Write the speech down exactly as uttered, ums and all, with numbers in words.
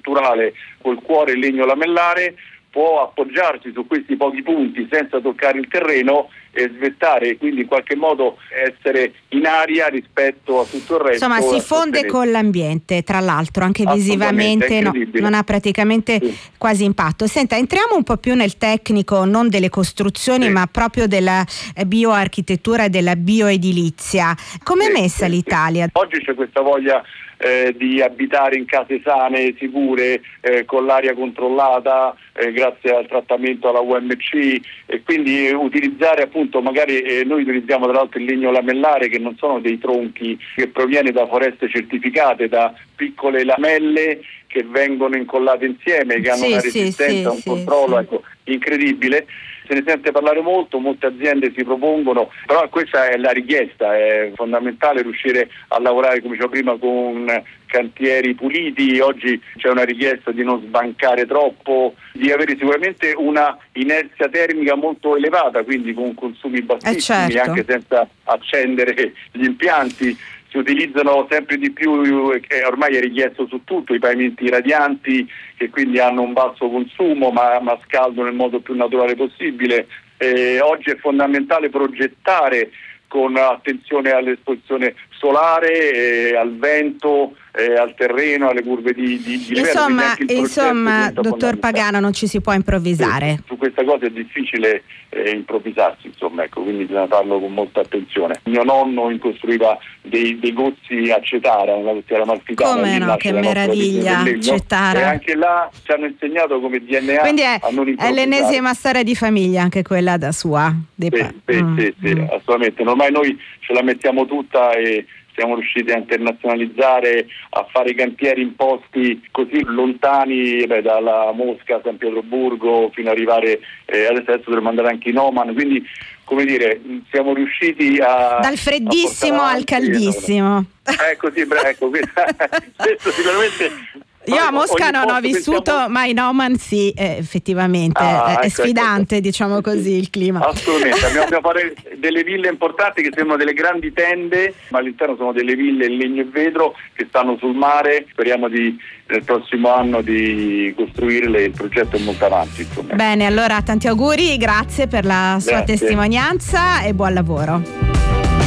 strutturale col cuore in legno lamellare, può appoggiarsi su questi pochi punti senza toccare il terreno e svettare, quindi in qualche modo essere in aria rispetto a tutto il resto. Insomma, si fonde con l'ambiente, tra l'altro anche visivamente, no, non ha praticamente sì. quasi impatto. Senta, entriamo un po' più nel tecnico, non delle costruzioni, sì. ma proprio della bioarchitettura e della bioedilizia. Come è sì, messa sì, l'Italia? Sì. Oggi c'è questa voglia Eh, di abitare in case sane, sicure, eh, con l'aria controllata, eh, grazie al trattamento alla U M C, e quindi utilizzare appunto, magari eh, noi utilizziamo tra l'altro il legno lamellare, che non sono dei tronchi, che proviene da foreste certificate, da piccole lamelle che vengono incollate insieme, che hanno sì, una resistenza, sì, un sì, controllo sì. Ecco, incredibile. Se ne sente parlare molto, molte aziende si propongono, però questa è la richiesta, è fondamentale riuscire a lavorare, come dicevo prima, con cantieri puliti. Oggi c'è una richiesta di non sbancare troppo, di avere sicuramente una inerzia termica molto elevata, quindi con consumi bassissimi, eh certo. anche senza accendere gli impianti. Si utilizzano sempre di più, eh, ormai è richiesto su tutto, i pavimenti radianti, che quindi hanno un basso consumo ma, ma scaldano nel modo più naturale possibile. Eh, oggi è fondamentale progettare con attenzione all'esposizione solare, eh, al vento, eh, al terreno, alle curve di, di, di livello. Insomma, insomma dottor Pagano, non ci si può improvvisare. Sì, su questa cosa è difficile eh, improvvisarsi, insomma, ecco, quindi bisogna farlo con molta attenzione. Mio nonno costruiva dei, dei gozzi a Cetara, una costiera amalfitana. Come no, che meraviglia, Cetara. E anche là ci hanno insegnato come D N A quindi è, a non improvvisare. È l'ennesima storia di famiglia, anche quella da sua. Sì, pa- sì, mm, sì, sì, mm. assolutamente. Ormai noi ce la mettiamo tutta e siamo riusciti a internazionalizzare, a fare cantieri in posti così lontani, beh, dalla Mosca a San Pietroburgo fino ad arrivare eh, adesso dovremmo andare anche in Oman, quindi come dire, siamo riusciti a dal freddissimo a al caldissimo. Ecco, sì, ecco, questo sicuramente. Io a Mosca non ho vissuto, pensiamo... ma in Oman sì, eh, effettivamente ah, è ecco, sfidante, ecco. diciamo così, il clima. Assolutamente, abbiamo da fare delle ville importanti che sembrano delle grandi tende, ma all'interno sono delle ville in legno e vetro che stanno sul mare. Speriamo di nel prossimo anno di costruirle, il progetto è molto avanti. Insomma. Bene, allora tanti auguri, grazie per la sua grazie. testimonianza e buon lavoro.